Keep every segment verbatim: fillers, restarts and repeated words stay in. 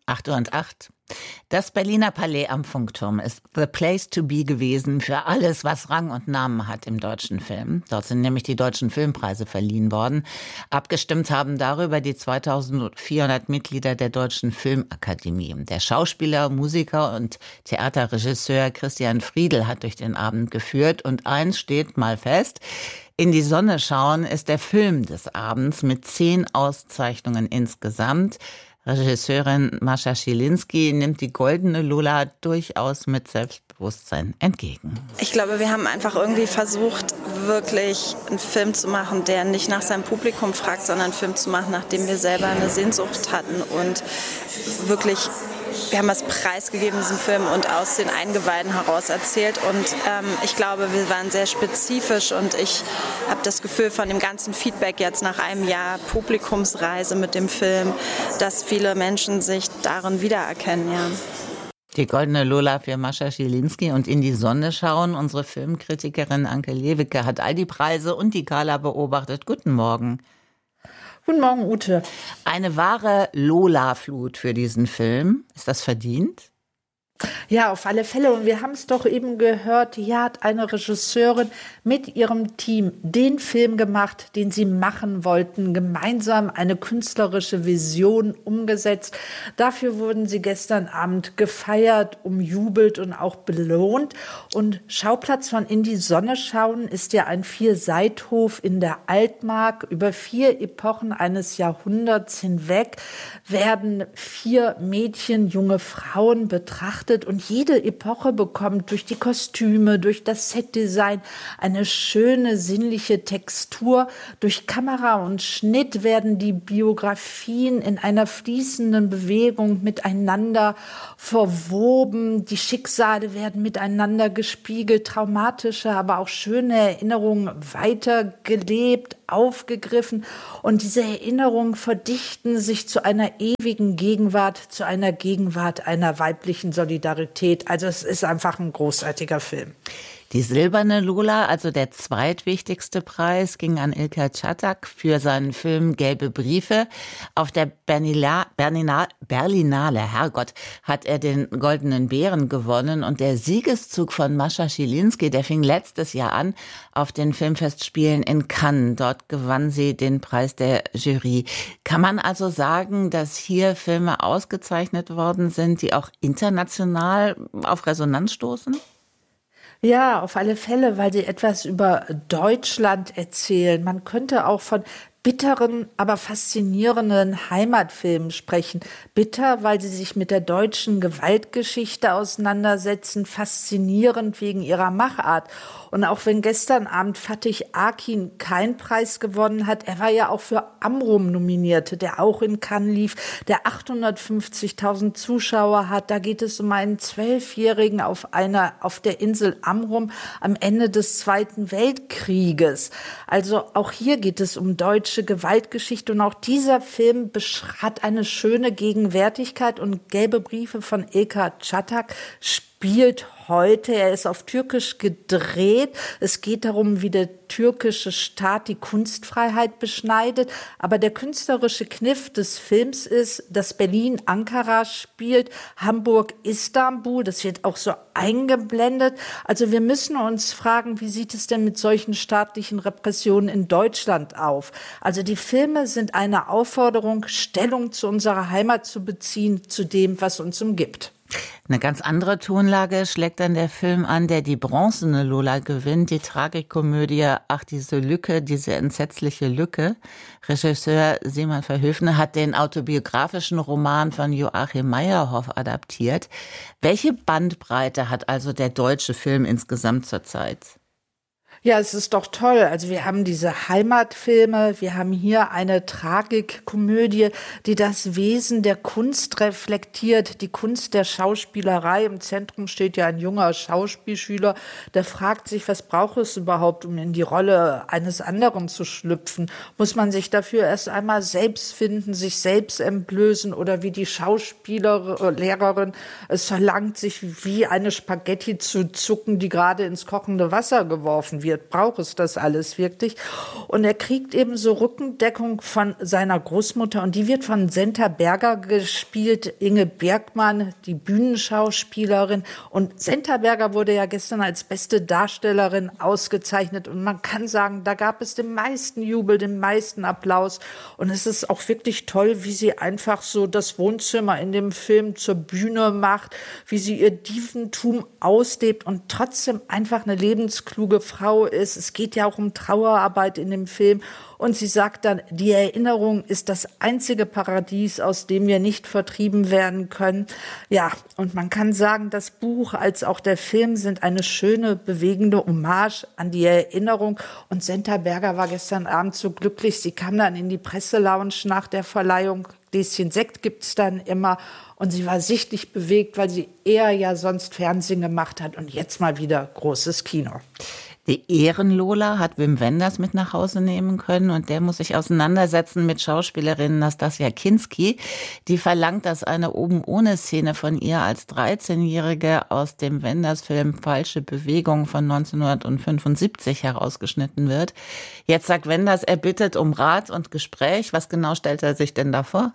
acht Uhr und acht. Das Berliner Palais am Funkturm ist the place to be gewesen für alles, was Rang und Namen hat im deutschen Film. Dort sind nämlich die deutschen Filmpreise verliehen worden. Abgestimmt haben darüber die zweitausendvierhundert Mitglieder der Deutschen Filmakademie. Der Schauspieler, Musiker und Theaterregisseur Christian Friedel hat durch den Abend geführt. Und eins steht mal fest: In die Sonne schauen ist der Film des Abends mit zehn Auszeichnungen insgesamt. Regisseurin Mascha Schilinski nimmt die Goldene Lola durchaus mit Selbstbewusstsein entgegen. Ich glaube, wir haben einfach irgendwie versucht, wirklich einen Film zu machen, der nicht nach seinem Publikum fragt, sondern einen Film zu machen, nach dem wir selber eine Sehnsucht hatten. Und wirklich, wir haben was preisgegeben in diesem Film und aus den Eingeweiden heraus erzählt. Und ähm, ich glaube, wir waren sehr spezifisch und ich habe das Gefühl von dem ganzen Feedback jetzt nach einem Jahr Publikumsreise mit dem Film, dass viele Menschen sich darin wiedererkennen, ja. Die Goldene Lola für Mascha Schilinski und In die Sonne schauen. Unsere Filmkritikerin Anke Lewicke hat all die Preise und die Gala beobachtet. Guten Morgen. Guten Morgen, Ute. Eine wahre Lola-Flut für diesen Film. Ist das verdient? Ja, auf alle Fälle. Und wir haben es doch eben gehört, hier hat eine Regisseurin mit ihrem Team den Film gemacht, den sie machen wollten, gemeinsam eine künstlerische Vision umgesetzt. Dafür wurden sie gestern Abend gefeiert, umjubelt und auch belohnt. Und Schauplatz von In die Sonne schauen ist ja ein Vierseithof in der Altmark. Über vier Epochen eines Jahrhunderts hinweg werden vier Mädchen, junge Frauen betrachtet. Und jede Epoche bekommt durch die Kostüme, durch das Setdesign eine schöne sinnliche Textur. Durch Kamera und Schnitt werden die Biografien in einer fließenden Bewegung miteinander verwoben. Die Schicksale werden miteinander gespiegelt, traumatische, aber auch schöne Erinnerungen weitergelebt, aufgegriffen. Und diese Erinnerungen verdichten sich zu einer ewigen Gegenwart, zu einer Gegenwart einer weiblichen Solidarität. Also es ist einfach ein großartiger Film. Die Silberne Lola, also der zweitwichtigste Preis, ging an Ilker Czatak für seinen Film Gelbe Briefe. Auf der Bernila, Bernina, Berlinale, Herrgott, hat er den Goldenen Bären gewonnen. Und der Siegeszug von Mascha Schilinski, der fing letztes Jahr an auf den Filmfestspielen in Cannes. Dort gewann sie den Preis der Jury. Kann man also sagen, dass hier Filme ausgezeichnet worden sind, die auch international auf Resonanz stoßen? Ja, auf alle Fälle, weil sie etwas über Deutschland erzählen. Man könnte auch von bitteren, aber faszinierenden Heimatfilmen sprechen. Bitter, weil sie sich mit der deutschen Gewaltgeschichte auseinandersetzen, faszinierend wegen ihrer Machart. Und auch wenn gestern Abend Fatih Akin keinen Preis gewonnen hat, er war ja auch für Amrum nominiert, der auch in Cannes lief, der achthundertfünfzigtausend Zuschauer hat. Da geht es um einen Zwölfjährigen auf einer, auf der Insel Amrum am Ende des Zweiten Weltkrieges. Also auch hier geht es um deutsche Gewaltgeschichte und auch dieser Film hat eine schöne Gegenwärtigkeit und Gelbe Briefe von Ilker Czatak spielt heute. Er ist auf Türkisch gedreht. Es geht darum, wie der türkische Staat die Kunstfreiheit beschneidet. Aber der künstlerische Kniff des Films ist, dass Berlin Ankara spielt, Hamburg Istanbul. Das wird auch so eingeblendet. Also wir müssen uns fragen, wie sieht es denn mit solchen staatlichen Repressionen in Deutschland auf? Also die Filme sind eine Aufforderung, Stellung zu unserer Heimat zu beziehen, zu dem, was uns umgibt. Eine ganz andere Tonlage schlägt dann der Film an, der die Bronzene Lola gewinnt, die Tragikomödie Ach, diese Lücke, diese entsetzliche Lücke. Regisseur Simon Verhoeven hat den autobiografischen Roman von Joachim Meyerhoff adaptiert. Welche Bandbreite hat also der deutsche Film insgesamt zurzeit? Ja, es ist doch toll. Also wir haben diese Heimatfilme, wir haben hier eine Tragikkomödie, die das Wesen der Kunst reflektiert, die Kunst der Schauspielerei. Im Zentrum steht ja ein junger Schauspielschüler, der fragt sich, was braucht es überhaupt, um in die Rolle eines anderen zu schlüpfen? Muss man sich dafür erst einmal selbst finden, sich selbst entblößen oder wie die Schauspiellehrerin es verlangt, sich wie eine Spaghetti zu zucken, die gerade ins kochende Wasser geworfen wird? wird. Braucht es das alles wirklich? Und er kriegt eben so Rückendeckung von seiner Großmutter und die wird von Senta Berger gespielt, Inge Bergmann, die Bühnenschauspielerin. Und Senta Berger wurde ja gestern als beste Darstellerin ausgezeichnet und man kann sagen, da gab es den meisten Jubel, den meisten Applaus und es ist auch wirklich toll, wie sie einfach so das Wohnzimmer in dem Film zur Bühne macht, wie sie ihr Diventum auslebt und trotzdem einfach eine lebenskluge Frau ist. Es geht ja auch um Trauerarbeit in dem Film. Und sie sagt dann, die Erinnerung ist das einzige Paradies, aus dem wir nicht vertrieben werden können. Ja, und man kann sagen, das Buch als auch der Film sind eine schöne, bewegende Hommage an die Erinnerung. Und Senta Berger war gestern Abend so glücklich. Sie kam dann in die Presselounge nach der Verleihung. Gläschen Sekt gibt's dann immer. Und sie war sichtlich bewegt, weil sie eher ja sonst Fernsehen gemacht hat. Und jetzt mal wieder großes Kino. Die Ehrenlola hat Wim Wenders mit nach Hause nehmen können und der muss sich auseinandersetzen mit Schauspielerin Nastassja Kinski. Die verlangt, dass eine Oben-ohne-Szene von ihr als dreizehnjährige aus dem Wenders-Film Falsche Bewegung von neunzehnhundertfünfundsiebzig herausgeschnitten wird. Jetzt sagt Wenders, er bittet um Rat und Gespräch. Was genau stellt er sich denn da vor?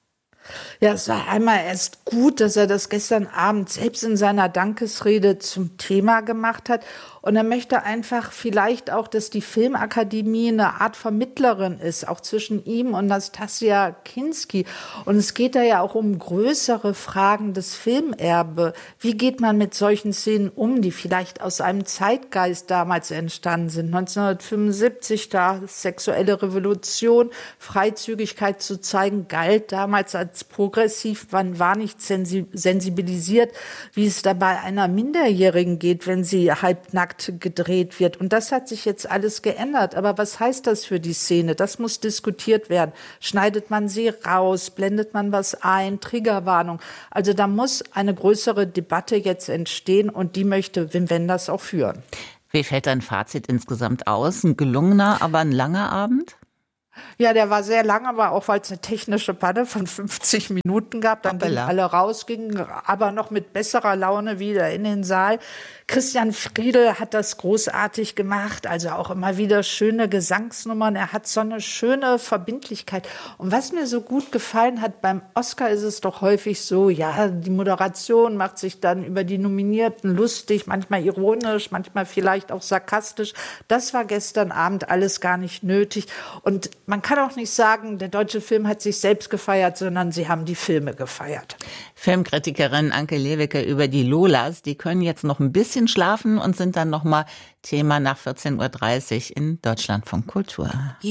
Ja, es war einmal erst gut, dass er das gestern Abend selbst in seiner Dankesrede zum Thema gemacht hat. Und er möchte einfach vielleicht auch, dass die Filmakademie eine Art Vermittlerin ist, auch zwischen ihm und Nastassja Kinski. Und es geht da ja auch um größere Fragen des Filmerbe. Wie geht man mit solchen Szenen um, die vielleicht aus einem Zeitgeist damals entstanden sind? neunzehnhundertfünfundsiebzig, da sexuelle Revolution, Freizügigkeit zu zeigen, galt damals als progressiv. Man war nicht sensibilisiert, wie es dabei einer Minderjährigen geht, wenn sie halbnackt gedreht wird. Und das hat sich jetzt alles geändert. Aber was heißt das für die Szene? Das muss diskutiert werden. Schneidet man sie raus? Blendet man was ein? Triggerwarnung. Also da muss eine größere Debatte jetzt entstehen und die möchte Wim Wenders auch führen. Wie fällt dein Fazit insgesamt aus? Ein gelungener, aber ein langer Abend? Ja, der war sehr lang, aber auch weil es eine technische Panne von fünfzig Minuten gab. Dann gingen alle raus, gingen aber noch mit besserer Laune wieder in den Saal. Christian Friedel hat das großartig gemacht, also auch immer wieder schöne Gesangsnummern. Er hat so eine schöne Verbindlichkeit. Und was mir so gut gefallen hat, beim Oscar ist es doch häufig so, ja, die Moderation macht sich dann über die Nominierten lustig, manchmal ironisch, manchmal vielleicht auch sarkastisch. Das war gestern Abend alles gar nicht nötig. Und man kann auch nicht sagen, der deutsche Film hat sich selbst gefeiert, sondern sie haben die Filme gefeiert. Filmkritikerin Anke Lewicke über die Lolas, die können jetzt noch ein bisschen schlafen und sind dann noch mal Thema nach vierzehn Uhr dreißig in Deutschlandfunk Kultur.